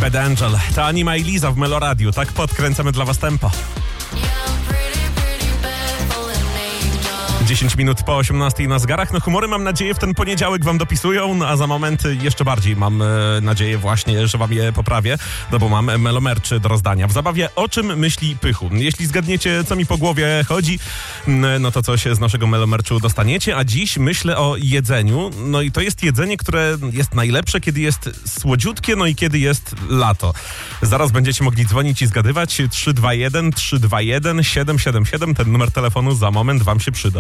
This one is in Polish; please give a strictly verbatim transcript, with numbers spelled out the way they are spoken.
Bad Angel, to Anima i Liza w Meloradiu. Tak podkręcamy dla was tempo. dziesięć minut po osiemnastej na zegarach. No humory, mam nadzieję, w ten poniedziałek wam dopisują, no a za moment jeszcze bardziej mam e, nadzieję właśnie, że wam je poprawię, no bo mam melomerch do rozdania. W zabawie O czym myśli Pychu? Jeśli zgadniecie, co mi po głowie chodzi, no to coś z naszego melomerchu dostaniecie, a dziś myślę o jedzeniu. No i to jest jedzenie, które jest najlepsze, kiedy jest słodziutkie, no i kiedy jest lato. Zaraz będziecie mogli dzwonić i zgadywać. trzy dwa jeden, trzy dwa jeden, siedem siedem siedem, ten numer telefonu za moment wam się przyda.